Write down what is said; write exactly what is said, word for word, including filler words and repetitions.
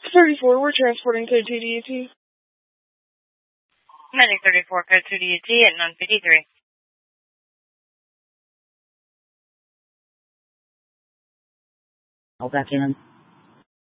thirty-four, we're transporting code two D U T. Medic thirty-four, code two D U T at nine fifty-three. All back in.